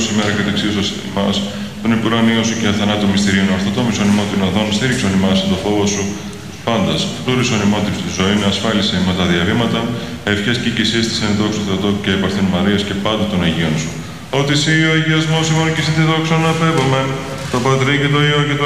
σήμερα και δεξίωσας ημάς, τον επουρανίο σου και αθανάτου μυστηρίων ορθοτόμησον ημών την οδόν, στήριξον ημάς εν το φόβο σου πάντας. Φλούρισον ημών τη ζωή, ασφάλισε ημών τα διαβήματα, ευχές και οικησίες της εν δόξου Θεοτόκου και επαρθήν Μαρίας και πάντου των Αγίων σου. Ότι εσύ ο αγιασμός ημών και εσύ τη δόξα να απέβομεν, το Πατρί και το Υιό και το